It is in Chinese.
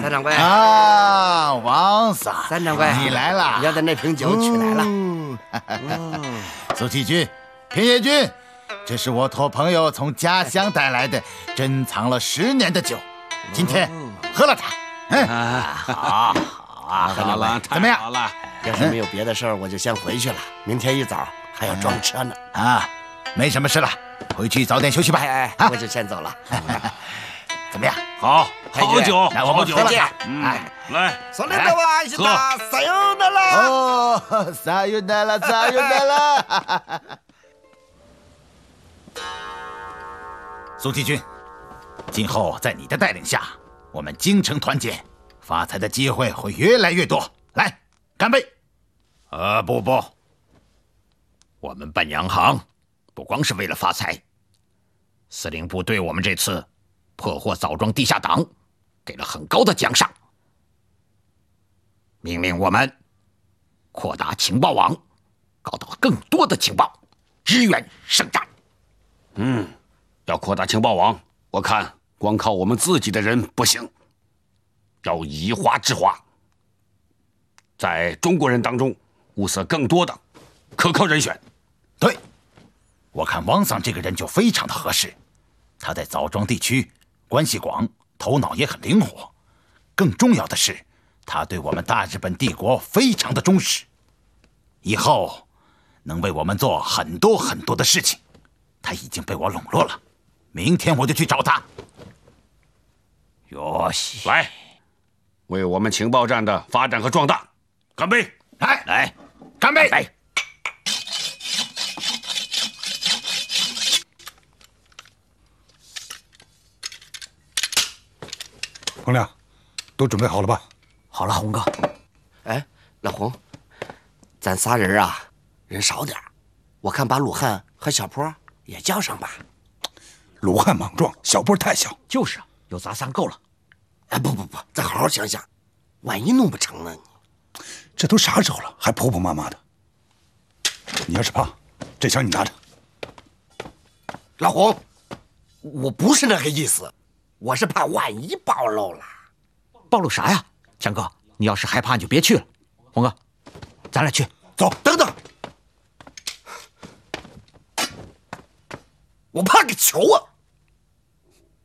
三掌柜啊，王桑， 三掌柜， 你来了， 要的那瓶酒取来了。 苏启军、平野君，这是我托朋友从家乡带来的，珍藏了10年的酒，今天喝了它。 好， 好了， 怎么样？ 好了， 要是没有别的事儿，我就先回去了。明天一早还要装车呢。 啊，没什么事了，回去早点休息吧。 我就先走了。 怎么样？ 好酒， 来，我们喝了它。 来， それでは明日さようなら。 哦，撒由那拉，撒由那拉。苏启军，今后在你的带领下，我们京城团结，发财的机会会越来越多。来，干杯！ 不，我们办洋行不光是为了发财。司令部对我们这次破获枣庄地下党给了很高的奖赏，命令我们扩大情报网，搞到更多的情报，支援圣战。 要扩大情报网，我看光靠我们自己的人不行，要以华制华，在中国人当中物色更多的可靠人选。 对，我看汪桑这个人就非常的合适，他在枣庄地区关系广，头脑也很灵活，更重要的是，他对我们大日本帝国非常的忠实，以后能为我们做很多很多的事情。他已经被我笼络了，明天我就去找他。 哟西， 来，为我们情报站的发展和壮大干杯！ 来， 干杯！ 来， 彭亮，都准备好了吧？ 好了，红哥。哎，老红，咱仨人啊，人少点，我看把鲁汉和小坡也叫上吧。 鲁汉莽撞，小波太小。 就是啊，有咱3够了。 哎，不，再好好想想，万一弄不成呢？ 这都啥时候了，还婆婆妈妈的？你要是怕，这枪你拿着。 老红，我不是那个意思，我是怕万一暴露了。 暴露啥呀？强哥，你要是害怕你就别去了。红哥，咱俩去。 走， 等等，我怕个球啊！